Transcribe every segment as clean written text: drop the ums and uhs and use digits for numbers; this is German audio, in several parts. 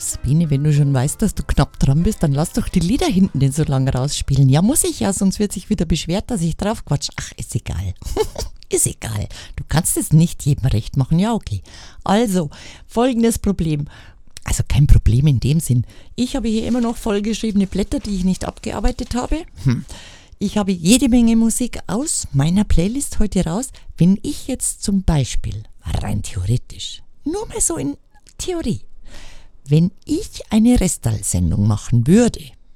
Sabine, wenn du schon weißt, dass du knapp dran bist, dann lass doch die Lieder hinten den so lange rausspielen. Ja, muss ich ja, sonst wird sich wieder beschwert, dass ich drauf quatsch. Ach, ist egal. Ist egal. Du kannst es nicht jedem recht machen. Ja, okay. Also, folgendes Problem. Also kein Problem in dem Sinn. Ich habe hier immer noch vollgeschriebene Blätter, die ich nicht abgearbeitet habe. Ich habe jede Menge Musik aus meiner Playlist heute raus. Wenn ich jetzt zum Beispiel, rein theoretisch, nur mal so in Theorie, wenn ich eine Restall-Sendung machen würde,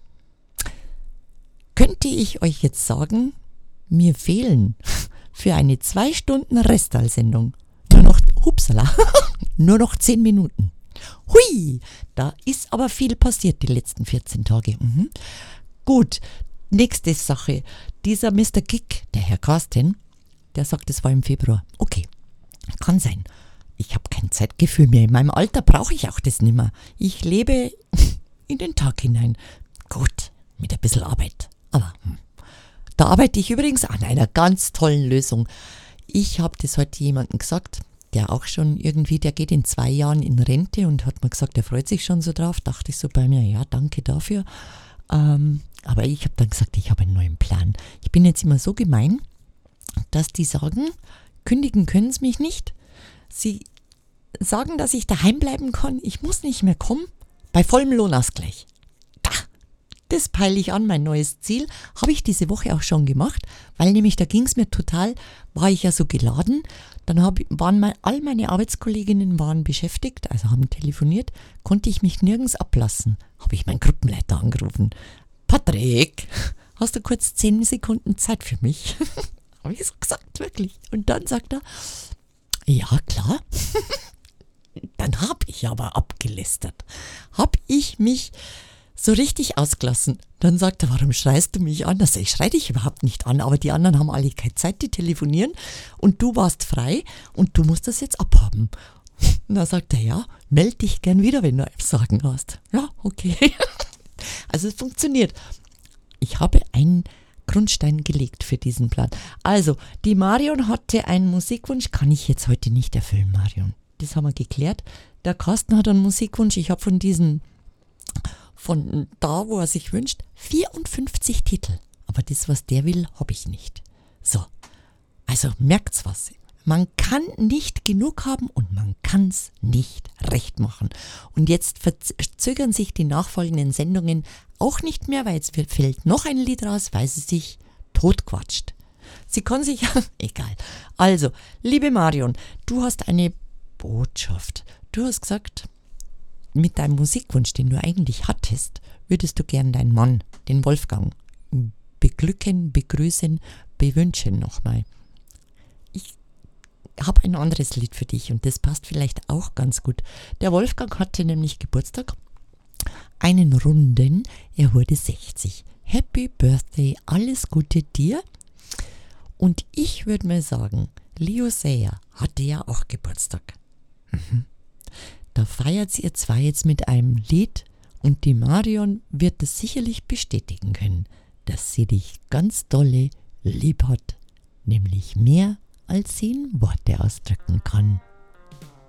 könnte ich euch jetzt sagen, mir fehlen für eine 2 Stunden Restall-Sendung nur noch 10 Minuten. Hui, da ist aber viel passiert die letzten 14 Tage. Gut, nächste Sache. Dieser Mr. Kick, der Herr Carsten, der sagt, es war im Februar. Okay, kann sein. Ich habe kein Zeitgefühl mehr. In meinem Alter brauche ich auch das nicht mehr. Ich lebe in den Tag hinein. Gut, mit ein bisschen Arbeit. Aber da arbeite ich übrigens an einer ganz tollen Lösung. Ich habe das heute jemandem gesagt, der auch schon irgendwie, der geht in 2 Jahren in Rente und hat mir gesagt, er freut sich schon so drauf. Dachte ich so bei mir, ja, danke dafür. Aber ich habe dann gesagt, ich habe einen neuen Plan. Ich bin jetzt immer so gemein, dass die sagen, kündigen können sie mich nicht. Sie sagen, dass ich daheim bleiben kann. Ich muss nicht mehr kommen. Bei vollem Lohnausgleich. Das peile ich an, mein neues Ziel. Habe ich diese Woche auch schon gemacht, weil nämlich da ging es mir total, war ich ja so geladen. Dann all meine Arbeitskolleginnen waren beschäftigt, also haben telefoniert, konnte ich mich nirgends ablassen. Habe ich meinen Gruppenleiter angerufen. Patrick, hast du kurz 10 Sekunden Zeit für mich? Habe ich so gesagt, wirklich. Und dann sagt er, ja, klar. Dann habe ich aber abgelästert. Habe ich mich so richtig ausgelassen. Dann sagt er, warum schreist du mich an? Also ich schreie dich überhaupt nicht an, aber die anderen haben alle keine Zeit, die telefonieren und du warst frei und du musst das jetzt abhaben. Und dann sagt er, ja, melde dich gern wieder, wenn du Sagen hast. Ja, okay. Also es funktioniert. Ich habe einen Grundstein gelegt für diesen Plan. Also, die Marion hatte einen Musikwunsch, kann ich jetzt heute nicht erfüllen, Marion. Das haben wir geklärt. Der Carsten hat einen Musikwunsch. Ich habe von da, wo er sich wünscht, 54 Titel. Aber das, was der will, habe ich nicht. So, also merkt's was. Man kann nicht genug haben und man kann's nicht recht machen. Und jetzt verzögern sich die nachfolgenden Sendungen auch nicht mehr, weil jetzt fällt noch ein Lied raus, weil sie sich totquatscht. Sie kann sich, egal. Also, liebe Marion, du hast eine Botschaft. Du hast gesagt, mit deinem Musikwunsch, den du eigentlich hattest, würdest du gern deinen Mann, den Wolfgang, beglücken, begrüßen, bewünschen nochmal. Ich habe ein anderes Lied für dich und das passt vielleicht auch ganz gut. Der Wolfgang hatte nämlich Geburtstag, einen runden, er wurde 60. Happy Birthday, alles Gute dir. Und ich würde mal sagen, Leo Sayer hatte ja auch Geburtstag. Da feiert sie ihr zwei jetzt mit einem Lied und die Marion wird es sicherlich bestätigen können, dass sie dich ganz dolle lieb hat, nämlich mehr als sie in Worte ausdrücken kann.